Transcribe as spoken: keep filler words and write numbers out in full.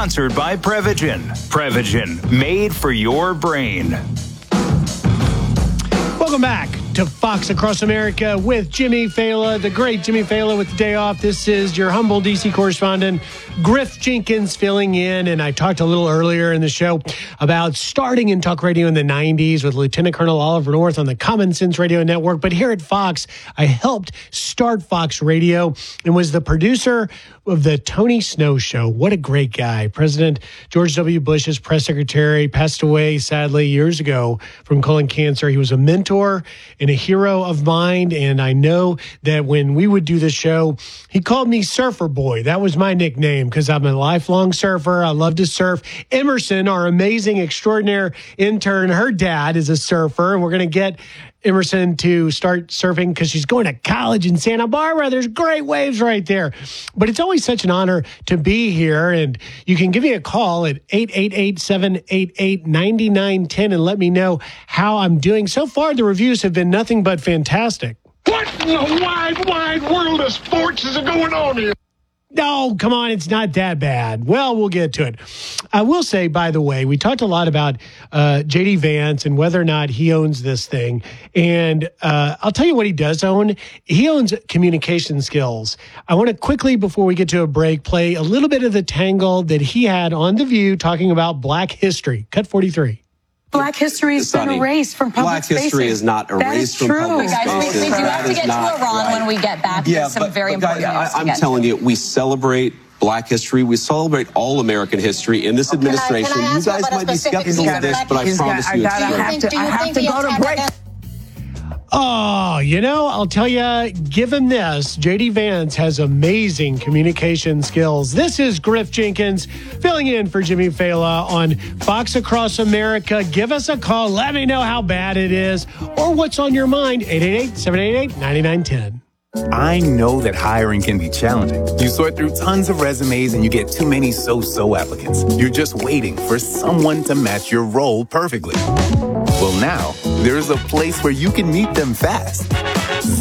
Sponsored by Prevagen. Prevagen, made for your brain. Welcome back to Fox Across America with Jimmy Fallon, the great Jimmy Fallon with the day off. This is your humble D C correspondent, Griff Jenkins, filling in. And I talked a little earlier in the show about starting in talk radio in the nineties with Lieutenant Colonel Oliver North on the Common Sense Radio Network. But here at Fox, I helped start Fox Radio and was the producer of the Tony Snow Show. What a great guy. President George W. Bush's press secretary passed away, sadly, years ago from colon cancer. He was a mentor and a hero of mine. And I know that when we would do the show, he called me Surfer Boy. That was my nickname because I'm a lifelong surfer. I love to surf. Emerson, our amazing, extraordinary intern, her dad is a surfer. And we're going to get Emerson to start surfing because she's going to college in Santa Barbara. There's great waves right there. But it's always such an honor to be here. And you can give me a call at eight eight eight, seven eight eight, nine nine one zero and let me know how I'm doing. So far, the reviews have been nothing but fantastic. What in the wide, wide world of sports is going on here? No, come on, it's not that bad. Well, we'll get to it. I will say, by the way, we talked a lot about uh, J D Vance and whether or not he owns this thing. And uh, I'll tell you what he does own. He owns communication skills. I want to quickly, before we get to a break, play a little bit of the tangle that he had on The View talking about Black history. Cut forty-three. Black history has been erased from public Black spaces. history is not erased from public guys, spaces. We, we do have to get to Iran right. when we get back. Yeah, some but, very but important guys, I, I'm to telling to. you, we celebrate Black history. We celebrate all American history in this administration. Can I, can I you guys might be skeptical of this, but I promise you, got, it's I have true. to, I have to go to break. Oh, you know, I'll tell you, give him this. J D Vance has amazing communication skills. This is Griff Jenkins filling in for Jimmy Fallon on Fox Across America. Give us a call. Let me know how bad it is or what's on your mind. eight eight eight, seven eight eight, nine nine one zero. I know that hiring can be challenging. You sort through tons of resumes and you get too many so-so applicants. You're just waiting for someone to match your role perfectly. Well, now, there's a place where you can meet them fast.